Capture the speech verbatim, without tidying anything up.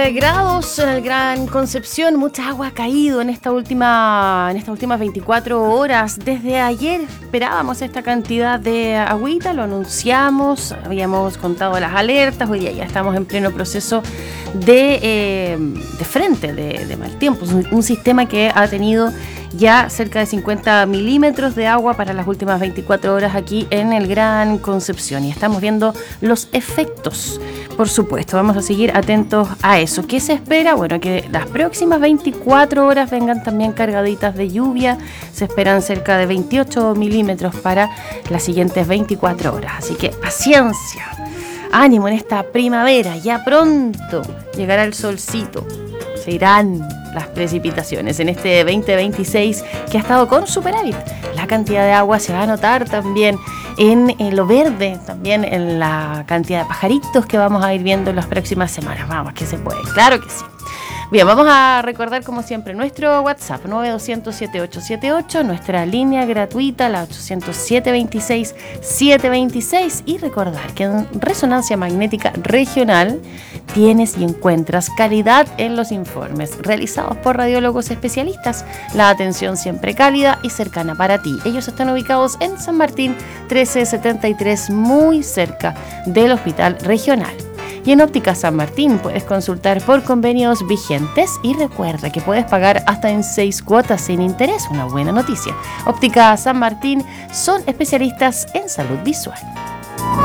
Grados en el Gran Concepción, mucha agua ha caído en esta última en estas últimas veinticuatro horas. Desde ayer esperábamos esta cantidad de agüita, lo anunciamos, habíamos contado las alertas, hoy día ya estamos en pleno proceso de, eh, de frente, de, de mal tiempo, un, un sistema que ha tenido ya cerca de cincuenta milímetros de agua para las últimas veinticuatro horas aquí en el Gran Concepción y estamos viendo los efectos. Por supuesto, vamos a seguir atentos a eso. ¿Qué se espera? Bueno, que las próximas veinticuatro horas vengan también cargaditas de lluvia. Se esperan cerca de veintiocho milímetros para las siguientes veinticuatro horas. Así que paciencia, ánimo en esta primavera. Ya pronto llegará el solcito. Se irán las precipitaciones en este veinte veintiséis que ha estado con superávit. La cantidad de agua se va a notar también en, en lo verde, también en la cantidad de pajaritos que vamos a ir viendo en las próximas semanas. Vamos, que se puede, claro que sí. Bien, vamos a recordar como siempre nuestro WhatsApp nueve dos cero cero siete ocho siete ocho, nuestra línea gratuita la ochocientos siete veintiséis siete veintiséis y recordar que en Resonancia Magnética Regional tienes y encuentras calidad en los informes realizados por radiólogos especialistas, la atención siempre cálida y cercana para ti. Ellos están ubicados en San Martín trece setenta y tres, muy cerca del Hospital Regional. Y en Óptica San Martín puedes consultar por convenios vigentes y recuerda que puedes pagar hasta en seis cuotas sin interés. Una buena noticia. Óptica San Martín son especialistas en salud visual.